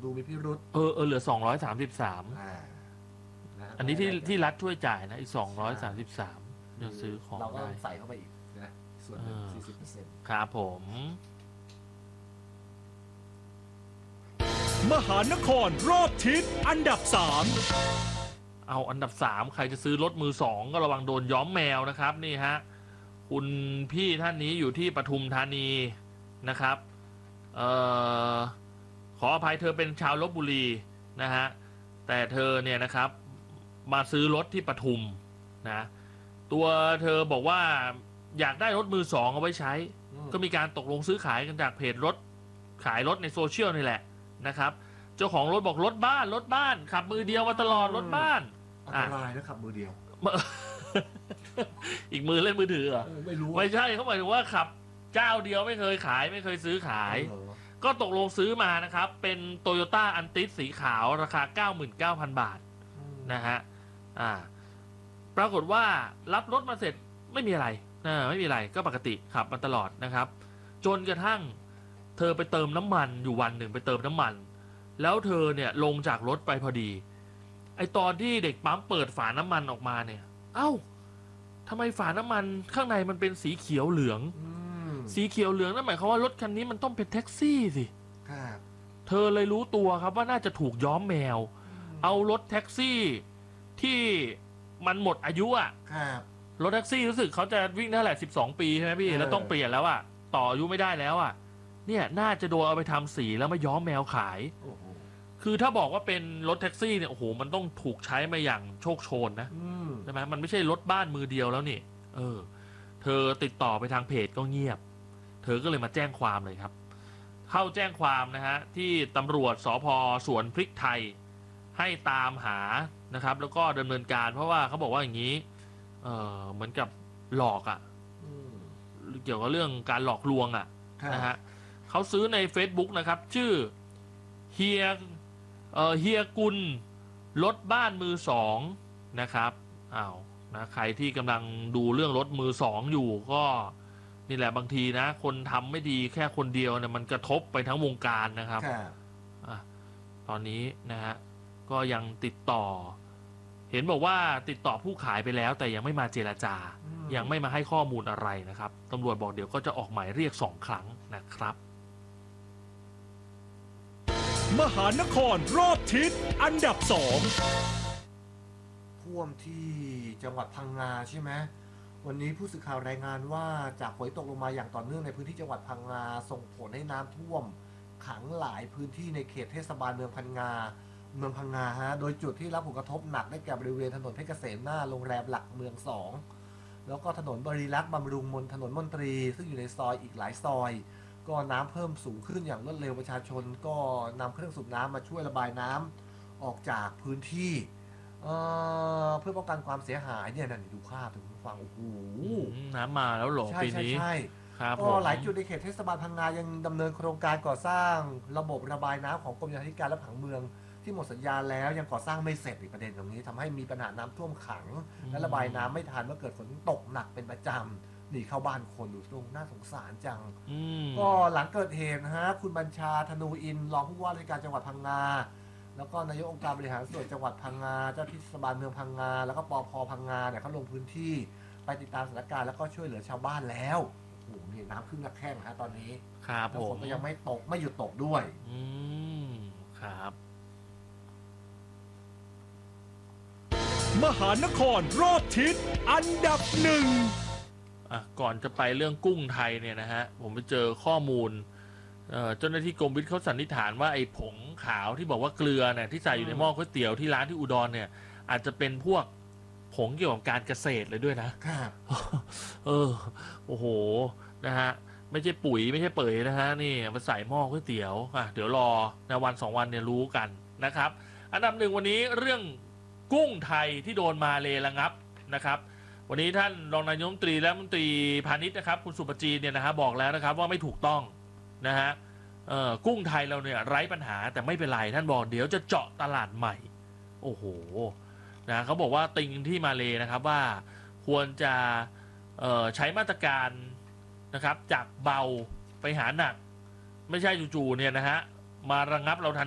มีพิรุธเหลือ233อันนี้ที่รัฐช่วยจ่ายนะอีก233จะซื้อของเราก็ได้ใส่เข้าไปอีกนะส่วนหนึ่ง40% ครับผมมหานครรอบทิศอันดับเอาอันดับ3ใครจะซื้อรถมือ2ก็ระวังโดนย้อมแมวนะครับนี่ฮะคุณพี่ท่านนี้อยู่ที่ปทุมธานีนะครับขออภัยเธอเป็นชาวลพบุรีนะฮะแต่เธอเนี่ยนะครับมาซื้อรถที่ปทุมนะตัวเธอบอกว่าอยากได้รถมือ2เอาไว้ใช้ก็มีการตกลงซื้อขายกันจากเพจรถขายรถในโซเชียลนี่แหละนะครับเจ้าของรถบอกรถบ้านขับมือเดียวมาตลอดรถบ้านอันตรายนะขับมือเดียวอีกมือเล่นมือถือเหรอไม่รู้ไม่ใช่เขาหมายถึงว่าขับเจ้าเดียวไม่เคยขายไม่เคยซื้อขายก็ตกลงซื้อมานะครับเป็น Toyota Altis สีขาวราคา 99,000 บาทนะฮะปรากฏว่ารับรถมาเสร็จไม่มีอะไรไม่มีอะไรก็ปกติขับมาตลอดนะครับจนกระทั่งเธอไปเติมน้ำมันอยู่วันหนึ่งไปเติมน้ำมันแล้วเธอเนี่ยลงจากรถไปพอดีไอตอนที่เด็กปั๊มเปิดฝาน้ำมันออกมาเนี่ยเอ้าทำไมฝาน้ำมันข้างในมันเป็นสีเขียวเหลืองสีเขียวเหลืองนั่นหมายความว่ารถคันนี้มันต้องเป็นแท็กซี่สิเธอเลยรู้ตัวครับว่าน่าจะถูกย้อมแมวเอารถแท็กซี่ที่มันหมดอายุรถแท็กซี่รู้สึกเขาจะวิ่งได้แหละ12 ปีใช่ไหมพี่แล้วต้องเปลี่ยนแล้วต่ออายุไม่ได้แล้วเนี่ยน่าจะโดนเอาไปทำสีแล้วมาย้อมแมวขายคือถ้าบอกว่าเป็นรถแท็กซี่เนี่ยโอ้โหมันต้องถูกใช้มาอย่างโชคโชนนะใช่ไหมมันไม่ใช่รถบ้านมือเดียวแล้วนี่เธอติดต่อไปทางเพจก็เงียบเธอก็เลยมาแจ้งความเลยครับเข้าแจ้งความนะฮะที่ตำรวจสภ.สวนพริกไทยให้ตามหานะครับแล้วก็ดำเนินการเพราะว่าเขาบอกว่าอย่างนี้เหมือนกับหลอกเกี่ยวกับเรื่องการหลอกลวงนะฮะเขาซื้อใน Facebook นะครับชื่อเฮียกุลรถบ้านมือ2นะครับนะใครที่กำลังดูเรื่องรถมือ2อยู่ก็นี่แหละบางทีนะคนทำไม่ดีแค่คนเดียวเนี่ยมันกระทบไปทั้งวงการนะครับตอนนี้นะฮะก็ยังติดต่อเห็นบอกว่าติดต่อผู้ขายไปแล้วแต่ยังไม่มาเจรจายังไม่มาให้ข้อมูลอะไรนะครับตำรวจบอกเดี๋ยวก็จะออกหมายเรียก2 ครั้งนะครับมหานครรอบทิศอันดับท่วมที่จังหวัดพังงาใช่ไหมวันนี้ผู้สื่อข่าวรายงานว่าจากฝนตกลงมาอย่างต่อเนื่องในพื้นที่จังหวัดพังงาส่งผลให้น้ำท่วมขังหลายพื้นที่ในเขตเทศบาลเมืองพังงาโดยจุดที่รับผลกระทบหนักได้แก่บริเวณถนนเพชรเกษมหน้าโรงแรมหลักเมือง2แล้วก็ถนนบริรักษ์บำรุงถนนมนตรีซึ่งอยู่ในซอยอีกหลายซอยก็น้ำเพิ่มสูงขึ้นอย่างรวดเร็วประชาชนก็นำเครื่องสูบน้ำมาช่วยระบายน้ำออกจากพื้นที่เพื่อป้องกันความเสียหายเนี่ยนั่นดูภาพถึงฟังโอ้โหน้ำมาแล้วหรอปีนี้ใช่ก็หลายจุดในเขตเทศบาลพังงายังดำเนินโครงการก่อสร้างระบบระบายน้ำของกรมโยธาธิการและผังเมืองที่หมดสัญญาแล้วยังก่อสร้างไม่เสร็จอีกประเด็นตรงนี้ทำให้มีปัญหาน้ำท่วมขังและระบายน้ำไม่ทันเมื่อเกิดฝนตกหนักเป็นประจำหนีเข้าบ้านคนดูตรงน่าสงสารจังก็หลังเกิดเหตุคุณบัญชาธนูอินรองผู้ว่าราชการจังหวัดพังงาแล้วก็นายกองค์การบริหารส่วนจังหวัดพังงาเจ้าที่เทศบาลเมืองพังงาแล้วก็ปภ.พังงาเนี่ยเขาลงพื้นที่ไปติดตามสถานการณ์แล้วก็ช่วยเหลือชาวบ้านแล้วโอ้โหนี่น้ำขึ้นหนักแข้งตอนนี้ครับผมก็ยังไม่ตกไม่หยุดตกด้วยครับมหานครรอบทิศอันดับ 1 ก่อนจะไปเรื่องกุ้งไทยเนี่ยนะฮะผมไปเจอข้อมูลเจ้าหน้าที่กรมวิทย์เขาสันนิษฐานว่าไอ้ผงขาวที่บอกว่าเกลือเนี่ยที่ใส่อยู่ในหม้อก๋วยเตี๋ยวที่ร้านที่อุดรเนี่ยอาจจะเป็นพวกผงเกี่ยวกับการเกษตรเลยด้วยนะครับโอ้โหนะฮะไม่ใช่ปุ๋ยไม่ใช่เป๋ยนะฮะนี่มาใส่หม้อก๋วยเตี๋ยวเดี๋ยวรอในวัน2 วันเนี่ยรู้กันนะครับอันดับ 1วันนี้เรื่องกุ้งไทยที่โดนมาเลระงับนะครับวันนี้ท่านรองนายกรัฐมนตรีและรัฐมนตรีพาณิชย์นะครับคุณสุปจีเนี่ยนะฮะบอกแล้วนะครับว่าไม่ถูกต้องนะฮะกุ้งไทยเราเนี่ยไร้ปัญหาแต่ไม่เป็นไรท่านบอกเดี๋ยวจะเจาะตลาดใหม่โอ้โหนะเขาบอกว่าติงที่มาเลนะครับว่าควรจะใช้มาตรการนะครับจากเบาไปหาหนักไม่ใช่จู่ๆเนี่ยนะฮะมาระงับเราทัน